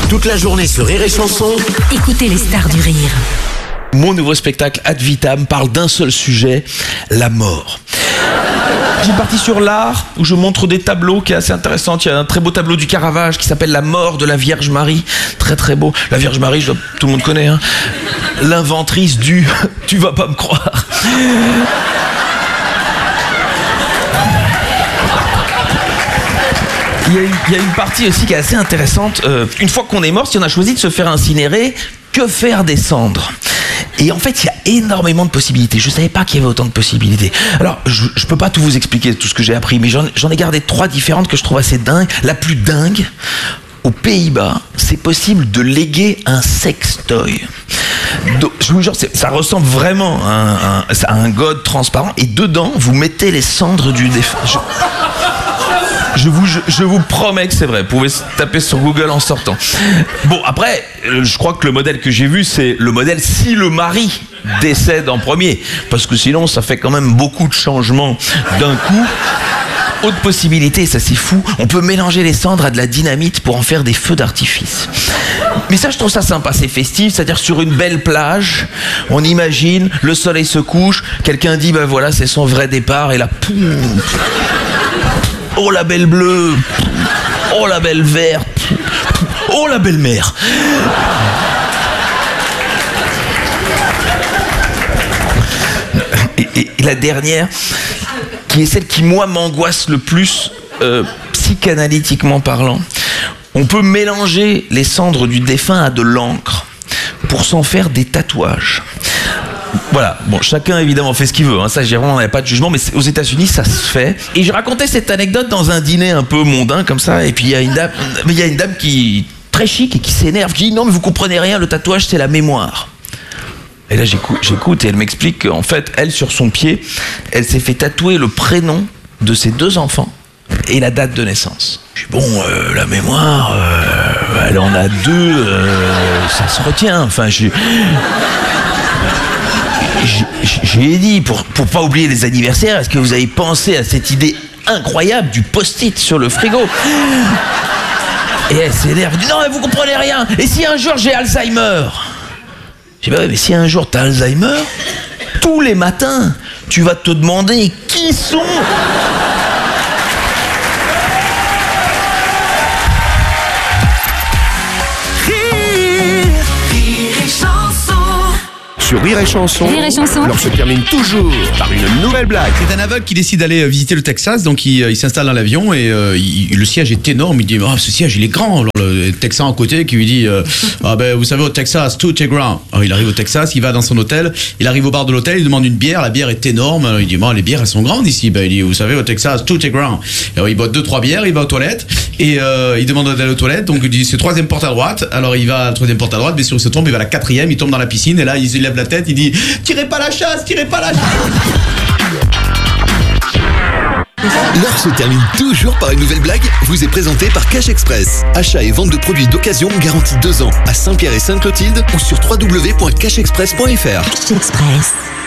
Toute la journée sur Rire et Chanson. Écoutez les stars du rire. Mon nouveau spectacle Ad Vitam parle d'un seul sujet, la mort. J'ai parti sur l'art où je montre des tableaux qui est assez intéressant. Il y a un très beau tableau du Caravage qui s'appelle La mort de la Vierge Marie. Très très beau. La Vierge Marie, tout le monde connaît. Hein. L'inventrice du « tu vas pas me croire ». Il y a une partie aussi qui est assez intéressante. Une fois qu'on est mort, si on a choisi de se faire incinérer, que faire des cendres ? Et en fait, il y a énormément de possibilités. Je ne savais pas qu'il y avait autant de possibilités. Alors, je ne peux pas tout vous expliquer, tout ce que j'ai appris, mais j'en ai gardé 3 différentes que je trouve assez dingues. La plus dingue, aux Pays-Bas, c'est possible de léguer un sextoy. Donc, je vous jure, ça ressemble vraiment à un god transparent. Et dedans, vous mettez les cendres du défunt. Je vous promets que c'est vrai. Vous pouvez taper sur Google en sortant. Bon, après, je crois que le modèle que j'ai vu, c'est le modèle si le mari décède en premier. Parce que sinon, ça fait quand même beaucoup de changements d'un coup. Autre possibilité, ça c'est fou, on peut mélanger les cendres à de la dynamite pour en faire des feux d'artifice. Mais ça, je trouve ça sympa, c'est festif, c'est-à-dire sur une belle plage, on imagine, le soleil se couche, quelqu'un dit, ben voilà, c'est son vrai départ, et là, poum. Oh la belle bleue, oh la belle verte, oh la belle mère. Et la dernière, qui est celle qui moi m'angoisse le plus, psychanalytiquement parlant, on peut mélanger les cendres du défunt à de l'encre pour s'en faire des tatouages. Voilà, bon, chacun évidemment fait ce qu'il veut, hein. Ça, j'ai vraiment pas de jugement, mais aux États-Unis ça se fait. Et je racontais cette anecdote dans un dîner un peu mondain comme ça, et puis il y a une dame qui très chic et qui s'énerve, qui dit non mais vous comprenez rien, le tatouage c'est la mémoire. Et là j'écoute et elle m'explique qu'en fait elle sur son pied, elle s'est fait tatouer le prénom de ses 2 enfants et la date de naissance. Je dis bon, la mémoire, elle en a 2, ça se retient. Enfin j'ai dit, pour pas oublier les anniversaires, est-ce que vous avez pensé à cette idée incroyable du post-it sur le frigo ? Et elle s'énerve, elle dit non mais vous comprenez rien, et si un jour j'ai Alzheimer ? J'ai dit bah oui, mais si un jour t'as Alzheimer, tous les matins, tu vas te demander qui sont Sur Rire et Chanson, Rire et Chanson. l'heure se termine toujours par une nouvelle blague. C'est un aveugle qui décide d'aller visiter le Texas, donc il s'installe dans l'avion et le siège est énorme. Il dit ce siège il est grand. Alors le Texan à côté qui lui dit vous savez au Texas tout est grand. Alors il arrive au Texas, il va dans son hôtel, il arrive au bar de l'hôtel, il demande une bière, la bière est énorme. Alors, il dit les bières elles sont grandes ici. Il dit vous savez au Texas tout est grand. Alors il boit 2-3 bières, il va aux toilettes et il demande d'aller aux toilettes. Donc il dit c'est 3e porte à droite. Alors il va à la 3e porte à droite, mais sur il se trompe, il va à la 4e, il tombe dans la piscine et là il lève la tête, il dit tirez pas la chasse, tirez pas la chasse. L'heure se termine toujours par une nouvelle blague, vous est présentée par Cash Express. Achat et vente de produits d'occasion garantis 2 ans à Saint-Pierre et Sainte-Clotilde ou sur www.cashexpress.fr. Cash Express.